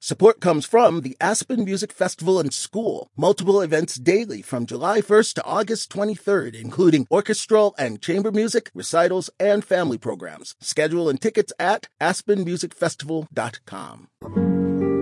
Support comes from the Aspen Music Festival and School. Multiple events daily from July 1st to August 23rd, including orchestral and chamber music, recitals, and family programs. Schedule and tickets at aspenmusicfestival.com.